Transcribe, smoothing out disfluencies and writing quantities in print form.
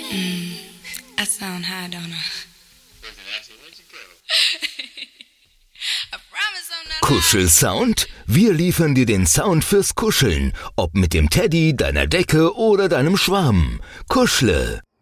I sound high, don't I? I promise I'm not Kuschelsound? Wir liefern dir den Sound fürs Kuscheln, ob mit dem Teddy, deiner Decke oder deinem Schwarm. Kuschle.